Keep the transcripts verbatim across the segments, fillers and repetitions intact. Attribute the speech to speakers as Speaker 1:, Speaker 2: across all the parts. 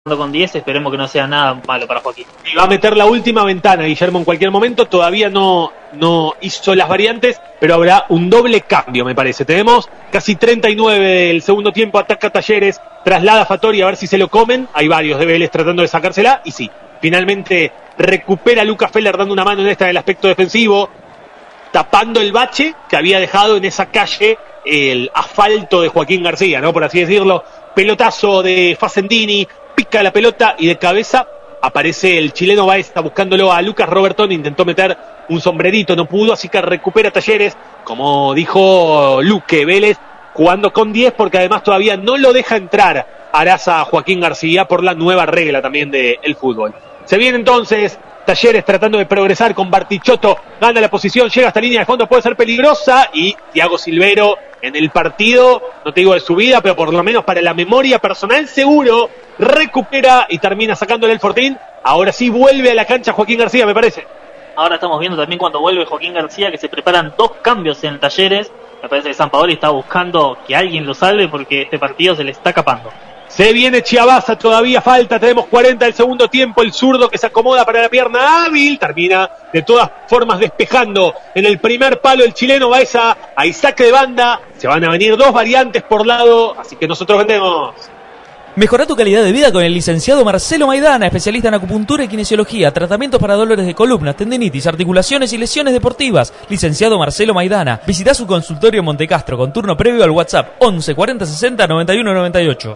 Speaker 1: con diez, esperemos que no sea nada malo para Joaquín.
Speaker 2: Y va a meter la última ventana, Guillermo, en cualquier momento. Todavía no, no hizo las variantes, pero habrá un doble cambio, me parece. Tenemos casi treinta y nueve del segundo tiempo, ataca Talleres, traslada a Fattori a ver si se lo comen. Hay varios de Vélez tratando de sacársela, y sí, finalmente recupera a Lucas Feller dando una mano en esta del aspecto defensivo, tapando el bache que había dejado en esa calle el asfalto de Joaquín García, ¿no? Por así decirlo. Pelotazo de Facendini, pica la pelota y de cabeza aparece el chileno Baez, está buscándolo a Lucas Robertón, intentó meter un sombrerito, no pudo, así que recupera Talleres, como dijo Luque, Vélez jugando con diez, porque además todavía no lo deja entrar Araza a Joaquín García por la nueva regla también del fútbol. Se viene entonces Talleres tratando de progresar con Bartichotto, gana la posición, llega hasta línea de fondo, puede ser peligrosa, y Thiago Silvero en el partido, no te digo de su vida, pero por lo menos para la memoria personal seguro, recupera y termina sacándole el Fortín. Ahora sí vuelve a la cancha Joaquín García, me parece.
Speaker 1: Ahora estamos viendo también cuando vuelve Joaquín García que se preparan dos cambios en Talleres. Me parece que Sampaoli está buscando que alguien lo salve porque este partido se le está escapando.
Speaker 2: Se viene Chiabaza, todavía falta, tenemos cuarenta del segundo tiempo, el zurdo que se acomoda para la pierna hábil, termina de todas formas despejando en el primer palo el chileno Baeza, ahí saque de banda, se van a venir dos variantes por lado, así que nosotros vendemos.
Speaker 3: Mejora tu calidad de vida con el licenciado Marcelo Maidana, especialista en acupuntura y kinesiología, tratamientos para dolores de columna, tendinitis, articulaciones y lesiones deportivas. Licenciado Marcelo Maidana. Visita su consultorio en Montecastro con turno previo al WhatsApp once cuarenta sesenta noventa y uno noventa y ocho.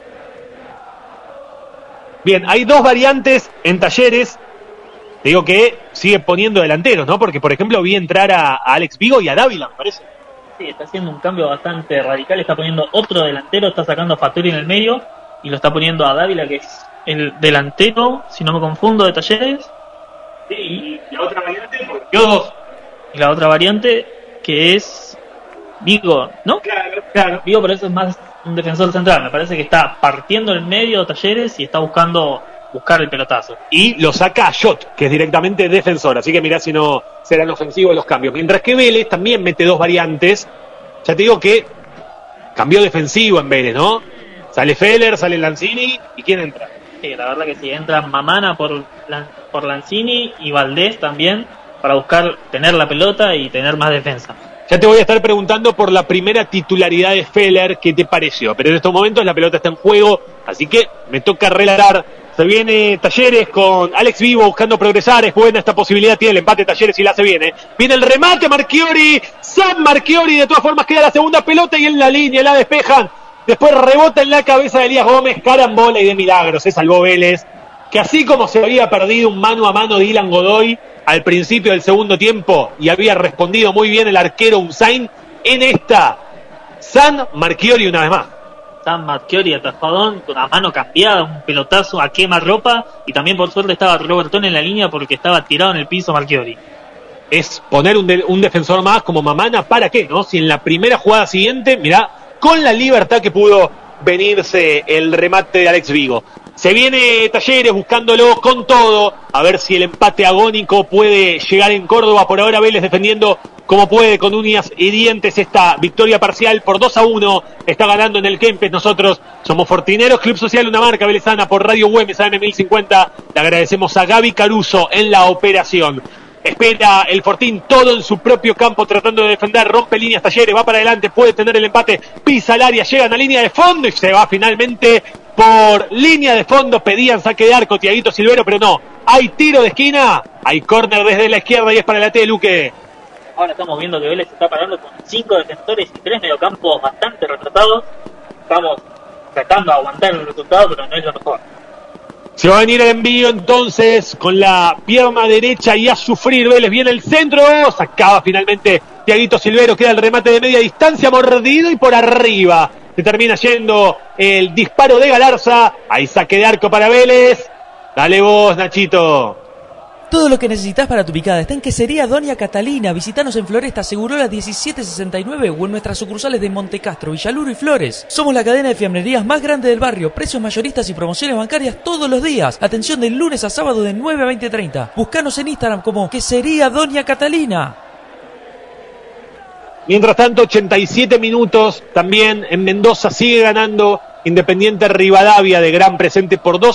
Speaker 2: Bien, hay dos variantes en Talleres. Te digo que sigue poniendo delanteros, ¿no? Porque, por ejemplo, vi entrar a, a Alex Vigo y a Dávila, me parece.
Speaker 1: Sí, está haciendo un cambio bastante radical. Está poniendo otro delantero, está sacando a Fattori en el medio y lo está poniendo a Dávila, que es el delantero, si no me confundo, de Talleres.
Speaker 2: Sí, y la otra variante, porque dos.
Speaker 1: Y la otra variante, que es Vigo, ¿no?
Speaker 2: Claro, claro.
Speaker 1: Vigo, pero eso es más un defensor central. Me parece que está partiendo el medio Talleres y está buscando buscar el pelotazo.
Speaker 2: Y lo saca a Shot, que es directamente defensor. Así que mirá si no serán ofensivos los cambios. Mientras que Vélez también mete dos variantes. Ya te digo que cambió defensivo en Vélez, ¿no? Sale Feller, sale Lanzini. ¿Y quién entra?
Speaker 1: Sí, la verdad que sí. Entra Mamana por, por Lanzini y Valdés también para buscar tener la pelota y tener más defensa.
Speaker 2: Ya te voy a estar preguntando por la primera titularidad de Feller, ¿qué te pareció? Pero en estos momentos la pelota está en juego, así que me toca relatar. Se viene Talleres con Alex Vigo buscando progresar, es buena esta posibilidad, tiene el empate Talleres y la hace bien, ¿eh? Viene el remate, Marchiori, San Marchiori, de todas formas queda la segunda pelota y en la línea la despejan. Después rebota en la cabeza de Elías Gómez, carambola y de milagro, se salvó Vélez, que así como se había perdido un mano a mano de Ilan Godoy al principio del segundo tiempo y había respondido muy bien el arquero Unzain, en esta San Marchiori una vez más.
Speaker 1: San Marchiori atajadón con la mano cambiada, un pelotazo a quema ropa, y también por suerte estaba Robertón en la línea porque estaba tirado en el piso Marchiori.
Speaker 2: Es poner un, de, un defensor más como Mamana, ¿para qué? ¿No? Si en la primera jugada siguiente, mirá, con la libertad que pudo venirse el remate de Alex Vigo. Se viene Talleres buscándolo con todo, a ver si el empate agónico puede llegar en Córdoba. Por ahora Vélez defendiendo como puede con uñas y dientes esta victoria parcial por dos a uno, está ganando en el Kempes. Nosotros somos Fortineros, Club Social, una marca velezana, por Radio Güemes A M mil cincuenta. Le agradecemos a Gaby Caruso en la operación. Espera el Fortín todo en su propio campo tratando de defender, rompe líneas Talleres, va para adelante, puede tener el empate, pisa el área, llegan a línea de fondo y se va finalmente por línea de fondo. Pedían saque de arco Thiaguito Silvero, pero no, hay tiro de esquina, hay córner desde la izquierda y es para la T de Luque.
Speaker 1: Ahora estamos viendo que Vélez se está parando con cinco defensores y tres mediocampos bastante retratados. Estamos tratando de aguantar el resultado, pero no es lo mejor.
Speaker 2: Se va a venir el envío entonces con la pierna derecha y a sufrir Vélez. Viene el centro, sacaba finalmente Thiaguito Silvero, queda el remate de media distancia, mordido y por arriba se termina yendo el disparo de Galarza. Ahí saque de arco para Vélez. Dale vos, Nachito.
Speaker 3: Todo lo que necesitas para tu picada está en Quesería Doña Catalina. Visítanos en Floresta Segurola diecisiete sesenta y nueve o en nuestras sucursales de Montecastro, Villaluro y Flores. Somos la cadena de fiambrerías más grande del barrio. Precios mayoristas y promociones bancarias todos los días. Atención de lunes a sábado de nueve a veinte treinta. Búscanos en Instagram como Quesería Doña Catalina.
Speaker 2: Mientras tanto, ochenta y siete minutos también en Mendoza, sigue ganando Independiente Rivadavia de gran presente por dos